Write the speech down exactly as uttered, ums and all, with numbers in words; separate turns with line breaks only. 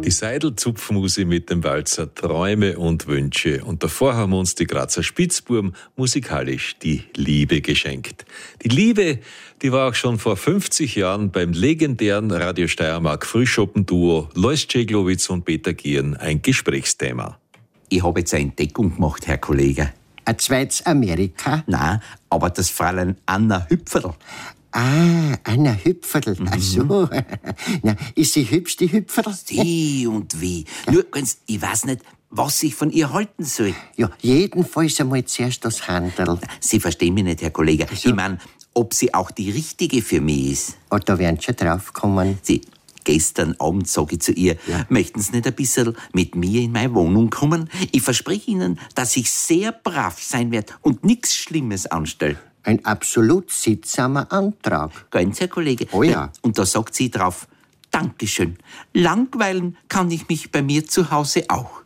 Die Seidel-Zupfmusik mit dem Walzer Träume und Wünsche. Und davor haben uns die Grazer Spitzbuben musikalisch die Liebe geschenkt. Die Liebe, die war auch schon vor fünfzig Jahren beim legendären Radio Steiermark Frühschoppen-Duo Lois Ceglowitz und Peter Gieren ein Gesprächsthema.
Ich habe jetzt eine Entdeckung gemacht, Herr Kollege.
Ein zweites Amerika?
Nein, aber das Fräulein Anna Hüpferl.
Ah, Anna Hüpferl. Mhm. Ach so. Na, ist sie hübsch, die Hüpferl?
Sie und wie. Ja. Nur ganz, ich weiß nicht, was ich von ihr halten soll.
Ja, jedenfalls einmal zuerst das Handel.
Sie verstehen mich nicht, Herr Kollege.
Also.
Ich meine, ob sie auch die richtige für mich ist.
Oh, da werden Sie schon draufkommen.
Sie, gestern Abend sage ich zu ihr, ja. Möchten Sie nicht ein bisschen mit mir in meine Wohnung kommen? Ich verspreche Ihnen, dass ich sehr brav sein werde und nichts Schlimmes anstelle.
Ein absolut sittsamer Antrag.
Ganz, Herr Kollege.
Oh ja.
Und da sagt sie drauf, Dankeschön. Langweilen kann ich mich bei mir zu Hause auch.